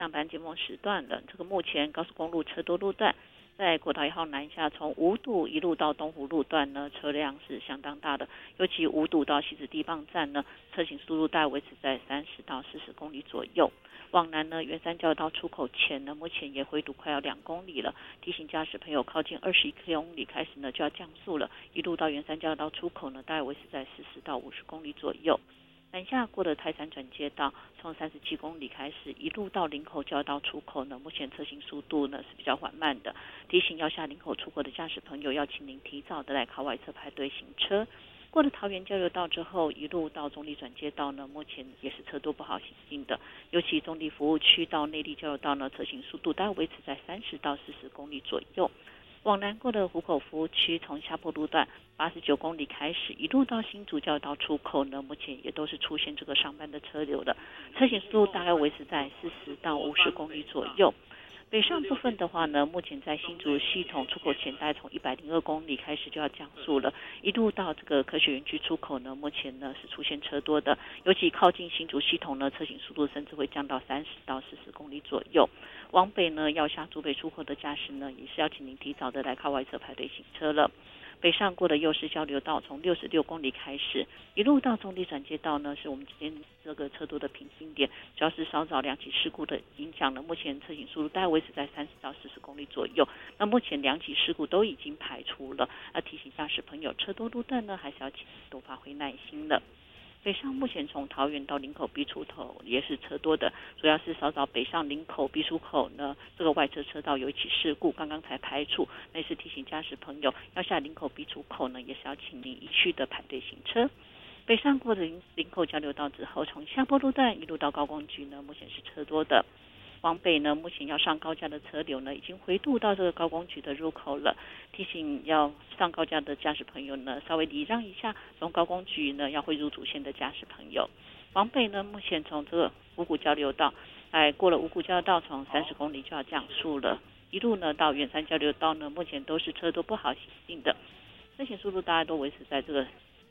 上班尖峰时段的这个目前高速公路车多路段，在国道1号南下从五堵一路到东湖路段呢，车辆是相当大的，尤其五堵到西子地磅站呢，车行速度大概维持在30到40公里左右。往南呢，圆山交流道出口前呢，目前也回堵快要2公里了，提醒驾驶朋友靠近21公里开始呢就要降速了，一路到圆山交流道出口呢，大概维持在40到50公里左右。南下过的泰山转接道，从37公里开始，一路到林口交流道出口呢，目前车行速度呢是比较缓慢的，提醒要下林口出口的驾驶朋友要请您提早的来靠外侧排队行车。过了桃园交流道之后，一路到中立转接道呢，目前也是车多不好行进的，尤其中立服务区到内坜交流道呢，车行速度大概维持在30到40公里左右。往南过的湖口服务区，从下坡路段89公里开始，一路到新竹交流道出口呢，目前也都是出现这个上班的车流的，车行速度大概维持在40到50公里左右。北上部分的话呢，目前在新竹系统出口前，大概从102公里开始就要降速了，一路到这个科学园区出口呢，目前呢是出现车多的，尤其靠近新竹系统呢，车行速度甚至会降到30到40公里左右。往北呢，要下竹北出口的驾驶呢，也是要请您提早的来靠外侧排队行车了。北上过的右势交流道从66公里开始，一路到中立转接道呢，是我们今天这个车多的平行点，主要是稍早2起事故的影响呢，目前车行速度大概维持在30到40公里左右。那目前2起事故都已经排除了，提醒驾驶朋友，车多路段呢，还是要请多发挥耐心了。北上目前从桃园到林口 B 出口也是车多的，主要是稍早北上林口 B 出口呢，这个外侧车道有一起事故，刚刚才排除，那也是提醒驾驶朋友要下林口 B 出口呢，也是要请您依序的排队行车。北上过的林口交流道之后，从下坡路段一路到高工局呢，目前是车多的。往北呢，目前要上高架的车流呢，已经回渡到这个高工局的入口了。提醒要上高架的驾驶朋友呢，稍微礼让一下，从高工局呢要汇入主线的驾驶朋友。往北呢，目前从这个五股交流道，过了五股交流道，从30公里就要降速了。一路呢到圆山交流道呢，目前都是车都不好行进的，车行速度大概都维持在这个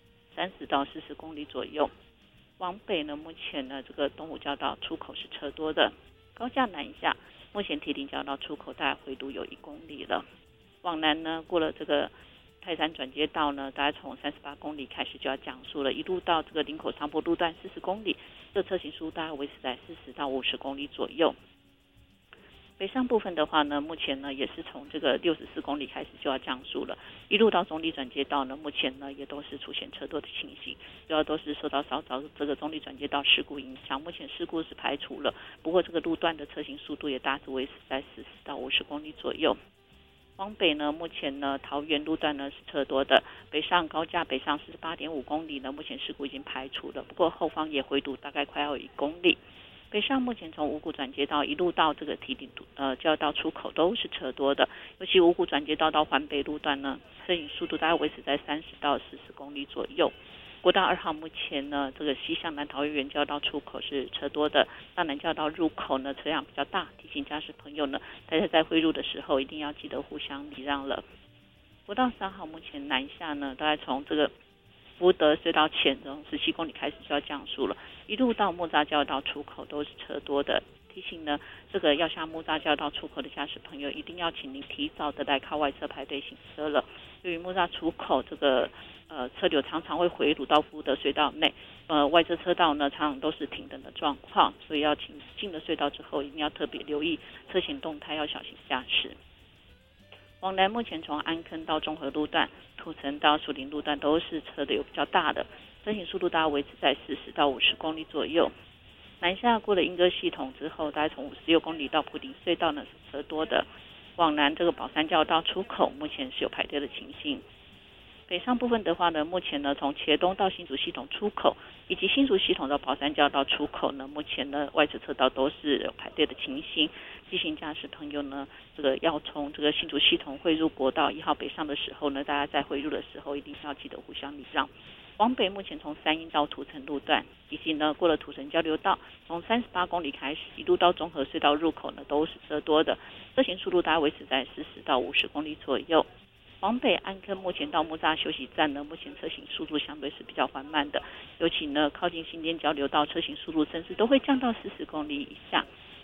30到40公里左右。往北呢，目前呢这个东湖交流道出口是车多的。高架南下，目前铁岭交流道出口大概回渡有1公里了。往南呢，过了这个泰山转接道呢，大概从38公里开始就要降速了，一路到这个林口长坡路段40公里，这车行速度大概维持在40到50公里左右。北上部分的话呢，目前呢也是从这个64公里开始就要降速了，一路到中立转接道呢，目前呢也都是出现车多的情形，主要都是受到稍早这个中立转接道事故影响，目前事故是排除了，不过这个路段的车行速度也大致维持在40到50公里左右。往北呢，目前呢桃园路段呢是车多的，北上高架北上48.5公里呢，目前事故已经排除了，不过后方也回堵大概快要1公里。北上目前从五股转接道一路到这个堤顶交流道出口都是车多的，尤其五股转接道到环北路段呢，车行速度大概维持在30到40公里左右。国道2号目前呢，这个西向南桃园交流道出口是车多的，到南交流道入口呢车辆比较大，提醒驾驶朋友呢，大家在汇入的时候一定要记得互相礼让了。国道3号目前南下呢，大概从这个福德隧道前从17公里开始就要降速了，一路到木栅交流道出口都是车多的，提醒呢，这个要下木栅交流道出口的驾驶朋友一定要请您提早的来靠外侧排队行车了。由于木栅出口这个车流常常会回堵到福德隧道内，外侧车道呢常常都是停等的状况，所以要请进了隧道之后一定要特别留意车前动态，要小心驾驶。往南目前从安坑到中和路段、土城到树林路段都是车流比较大的，车行速度大概维持在40到50公里左右。南下过了莺歌系统之后，大概从56公里到埔林隧道呢是车多的。往南这个宝山交流道出口目前是有排队的情形。北上部分的话呢，目前呢从茄东到新竹系统出口，以及新竹系统到宝山交流道出口呢，目前呢外侧车道都是有排队的情形。提醒驾驶朋友呢，这个要从这个新竹系统汇入国道1号北上的时候呢，大家在汇入的时候一定要记得互相礼让。往北目前从三鶯到土城路段，以及呢过了土城交流道，从38公里开始一路到中和隧道入口呢都是车多的，车行速度大概维持在40到50公里左右。往北安坑目前到木栅休息站呢，目前车行速度相对是比较缓慢的，尤其呢靠近新店交流道，车行速度甚至都会降到40公里以下。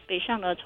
北上呢